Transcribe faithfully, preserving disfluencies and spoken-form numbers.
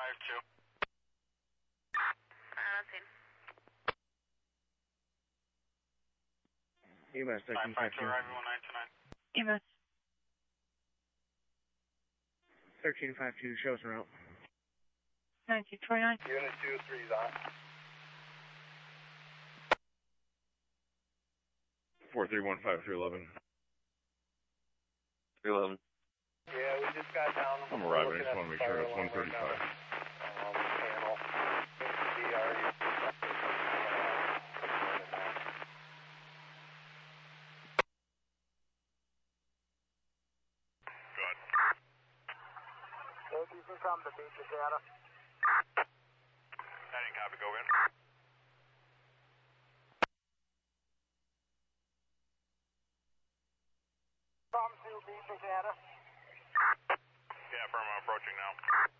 five two. Uh, let's see. E M S thirteen five two. Arriving one nine two nine. E M S. thirteen five two, show us around. nineteen twenty-nine. Unit two three is on. four three one five three eleven. three eleven. Yeah, we just got down. I'm arriving. I just want to make sure it's one thirty-five. Um, panel. D R E. Good. If you can come to beat the data. I didn't copy. Go in. Come to beat the data. Yeah, firm. I'm approaching now.